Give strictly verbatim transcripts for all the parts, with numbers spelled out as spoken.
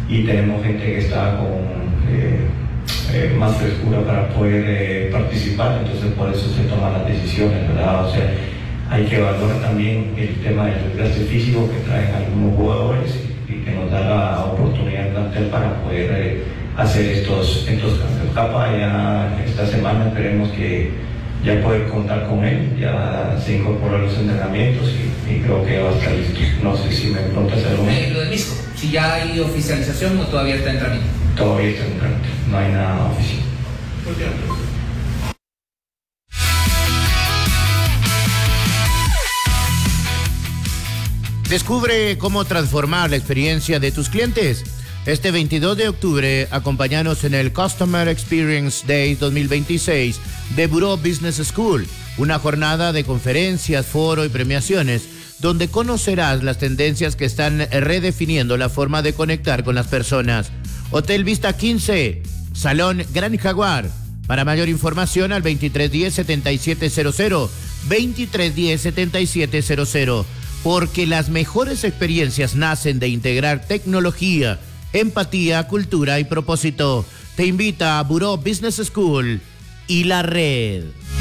y tenemos gente que está con eh, eh, más frescura para poder eh, participar, entonces por eso se toman las decisiones, ¿verdad? O sea, hay que evaluar también el tema del desgaste físico que traen algunos jugadores y, y que nos da la oportunidad plantel para poder eh, hacer estos, estos cambios. Capa ya esta semana esperemos que ya poder contar con él, ya se incorpora a los entrenamientos y, y creo que va a estar listo. No sé si me preguntas algo más. Eh, lo de Misco, si ya hay oficialización o todavía está en trámite. Todavía está en trámite, no hay nada oficial. Descubre cómo transformar la experiencia de tus clientes. Este veintidós de octubre, acompáñanos en el Customer Experience Day dos mil veintiséis de Bureau Business School, una jornada de conferencias, foro y premiaciones, donde conocerás las tendencias que están redefiniendo la forma de conectar con las personas. Hotel Vista quince, Salón Gran Jaguar. Para mayor información al veintitrés diez, setenta y siete cero cero, veintitrés diez, setenta y siete cero cero, porque las mejores experiencias nacen de integrar tecnología, empatía, cultura y propósito. Te invita a Bureau Business School y la red.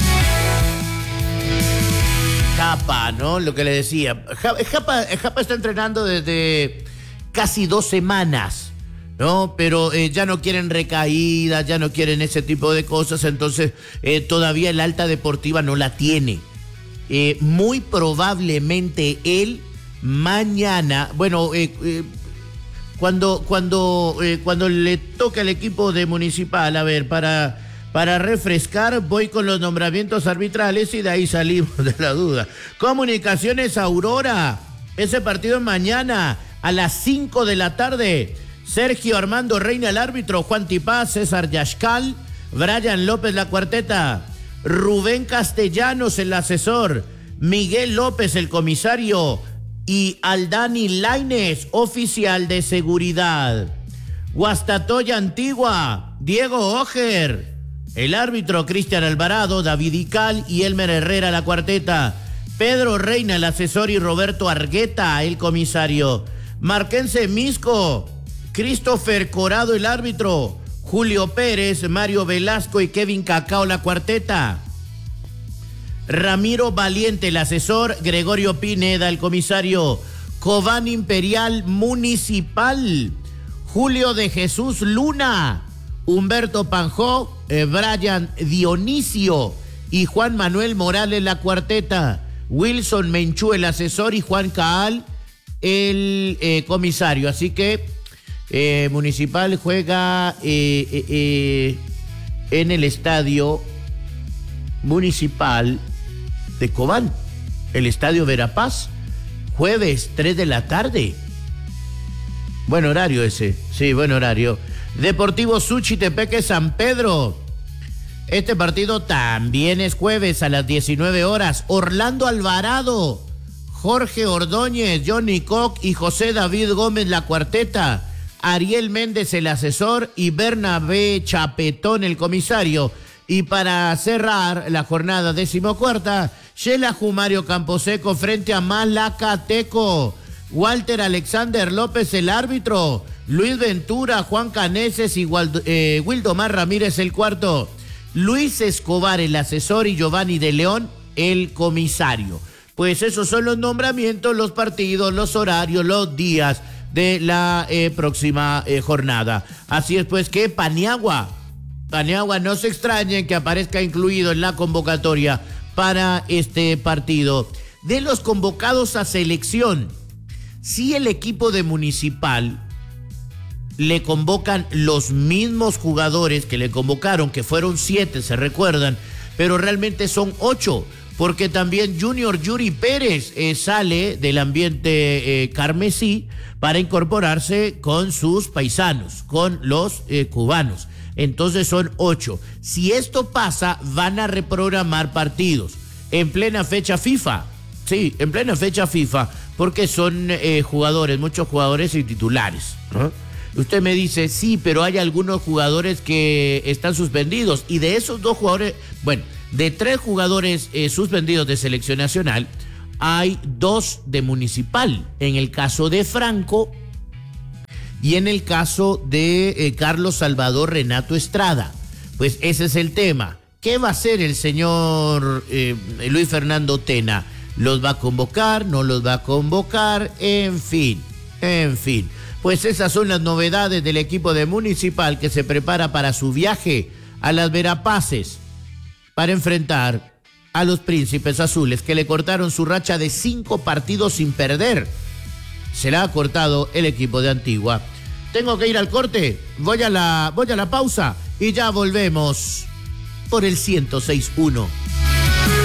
Japa, ¿no? Lo que le decía. Japa, Japa está entrenando desde casi dos semanas, ¿no? Pero eh, ya no quieren recaídas, ya no quieren ese tipo de cosas, entonces eh, todavía el alta deportiva no la tiene. Eh, muy probablemente él mañana, bueno, eh, eh, cuando cuando eh, cuando le toque al equipo de Municipal, a ver, para para refrescar, voy con los nombramientos arbitrales y de ahí salimos de la duda. Comunicaciones Aurora, ese partido es mañana a las cinco de la tarde. Sergio Armando Reina el árbitro, Juan Tipaz, César Yashcal, Brian López la cuarteta, Rubén Castellanos el asesor, Miguel López el comisario y Aldani Lainez, oficial de seguridad. Guastatoya Antigua, Diego Ojer, el árbitro Cristian Alvarado, David Ical y Elmer Herrera la cuarteta, Pedro Reina el asesor y Roberto Argueta el comisario. Marquense Misco, Christopher Corado el árbitro, Julio Pérez, Mario Velasco y Kevin Cacao la cuarteta. Ramiro Valiente el asesor, Gregorio Pineda el comisario. Cobán Imperial Municipal, Julio de Jesús Luna, Humberto Panjó, eh, Brian Dionisio y Juan Manuel Morales la cuarteta. Wilson Menchú el asesor y Juan Caal el eh, comisario. Así que eh, Municipal juega eh, eh, eh, en el estadio Municipal de Cobán, el estadio Verapaz, jueves tres de la tarde. Buen horario ese, sí, buen horario. Deportivo Suchitepeque San Pedro, este partido también es jueves a las diecinueve horas. Orlando Alvarado, Jorge Ordóñez, Johnny Koch y José David Gómez la cuarteta, Ariel Méndez el asesor y Bernabé Chapetón el comisario. Y para cerrar la jornada decimocuarta, Shela Jumario Camposeco frente a Malacateco, Walter Alexander López el árbitro, Luis Ventura, Juan Caneses y Waldo, eh, Wildomar Ramírez el cuarto, Luis Escobar el asesor y Giovanni de León el comisario. Pues esos son los nombramientos, los partidos, los horarios, los días de la eh, próxima eh, jornada. Así es pues que Paniagua, Paniagua no se extrañen que aparezca incluido en la convocatoria para este partido. De los convocados a selección, si el equipo de Municipal le convocan los mismos jugadores que le convocaron, que fueron siete, se recuerdan, pero realmente son ocho, porque también Junior Yuri Pérez eh, sale del ambiente eh, carmesí para incorporarse con sus paisanos, con los eh, cubanos. Entonces son ocho. Si esto pasa, van a reprogramar partidos en plena fecha FIFA. Sí, en plena fecha FIFA, porque son eh, jugadores, muchos jugadores y titulares, ¿no? Usted me dice, sí, pero hay algunos jugadores que están suspendidos. Y de esos dos jugadores, bueno, de tres jugadores eh, suspendidos de selección nacional, hay dos de Municipal. En el caso de Franco y en el caso de eh, Carlos Salvador Renato Estrada. Pues ese es el tema. ¿Qué va a hacer el señor eh, Luis Fernando Tena? ¿Los va a convocar? ¿No los va a convocar? En fin, en fin. Pues esas son las novedades del equipo de Municipal que se prepara para su viaje a las Verapaces para enfrentar a los Príncipes Azules, que le cortaron su racha de cinco partidos sin perder. Se la ha cortado el equipo de Antigua. Tengo que ir al corte, voy a la, voy a la pausa y ya volvemos por el ciento seis punto uno.